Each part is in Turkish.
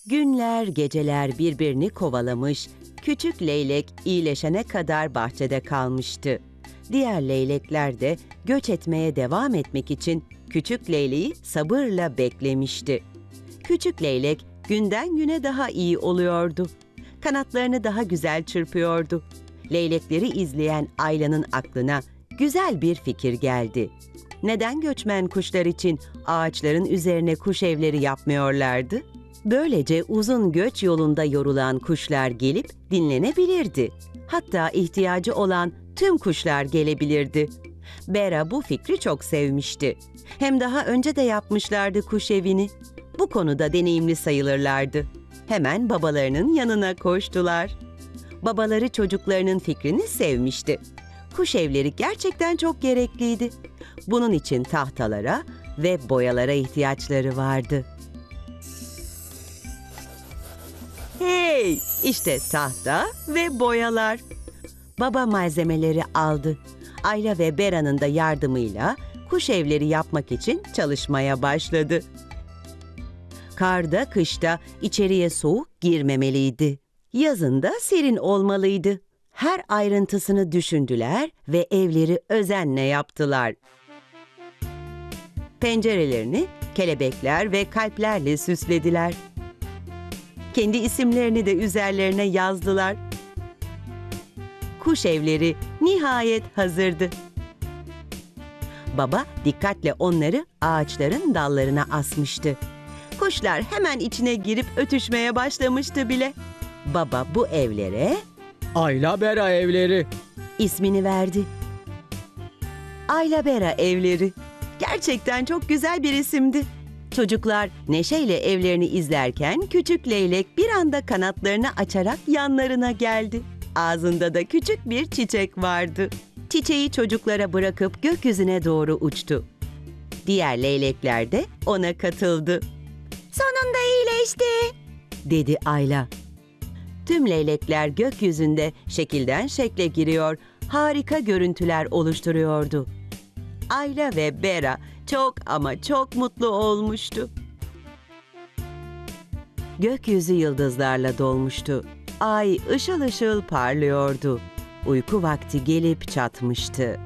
Günler, geceler birbirini kovalamış, küçük leylek iyileşene kadar bahçede kalmıştı. Diğer leylekler de göç etmeye devam etmek için küçük leyleği sabırla beklemişti. Küçük leylek günden güne daha iyi oluyordu. Kanatlarını daha güzel çırpıyordu. Leylekleri izleyen Ayla'nın aklına güzel bir fikir geldi. Neden göçmen kuşlar için ağaçların üzerine kuş evleri yapmıyorlardı? Böylece uzun göç yolunda yorulan kuşlar gelip dinlenebilirdi. Hatta ihtiyacı olan tüm kuşlar gelebilirdi. Bera bu fikri çok sevmişti. Hem daha önce de yapmışlardı kuş evini. Bu konuda deneyimli sayılırlardı. Hemen babalarının yanına koştular. Babaları çocuklarının fikrini sevmişti. Kuş evleri gerçekten çok gerekliydi. Bunun için tahtalara ve boyalara ihtiyaçları vardı. Hey, işte tahta ve boyalar. Baba malzemeleri aldı. Ayla ve Bera'nın da yardımıyla kuş evleri yapmak için çalışmaya başladı. Karda, kışta içeriye soğuk girmemeliydi. Yazında serin olmalıydı. Her ayrıntısını düşündüler ve evleri özenle yaptılar. Pencerelerini kelebekler ve kalplerle süslediler. Kendi isimlerini de üzerlerine yazdılar. Kuş evleri nihayet hazırdı. Baba dikkatle onları ağaçların dallarına asmıştı. Kuşlar hemen içine girip ötüşmeye başlamıştı bile. Baba bu evlere Ayla Bera evleri. ismini verdi. Ayla Bera evleri. Gerçekten çok güzel bir isimdi. Çocuklar neşeyle evlerini izlerken küçük leylek bir anda kanatlarını açarak yanlarına geldi. Ağzında da küçük bir çiçek vardı. Çiçeği çocuklara bırakıp gökyüzüne doğru uçtu. Diğer leylekler de ona katıldı. "Sonunda iyileşti," dedi Ayla. Tüm leylekler gökyüzünde şekilden şekle giriyor, harika görüntüler oluşturuyordu. Ayla ve Bera çok ama çok mutlu olmuştu. Gökyüzü yıldızlarla dolmuştu. Ay ışıl ışıl parlıyordu. Uyku vakti gelip çatmıştı.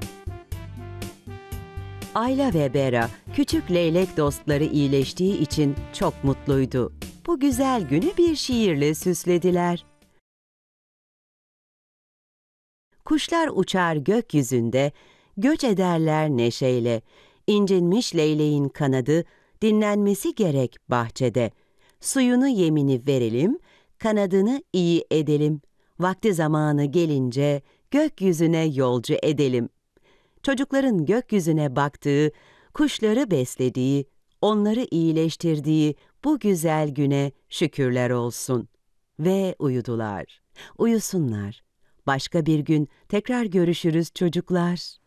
Ayla ve Bera küçük leylek dostları iyileştiği için çok mutluydu. Bu güzel günü bir şiirle süslediler. Kuşlar uçar gökyüzünde, göç ederler neşeyle. İncinmiş leyleğin kanadı, dinlenmesi gerek bahçede. Suyunu yemini verelim, kanadını iyi edelim. Vakti zamanı gelince gökyüzüne yolcu edelim. Çocukların gökyüzüne baktığı, kuşları beslediği, onları iyileştirdiği bu güzel güne şükürler olsun. Ve uyudular. Uyusunlar. Başka bir gün tekrar görüşürüz çocuklar.